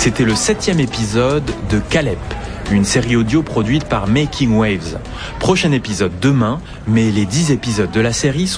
C'était le 7e épisode de Calep, une série audio produite par Making Waves. Prochain épisode demain, mais les 10 épisodes de la série sont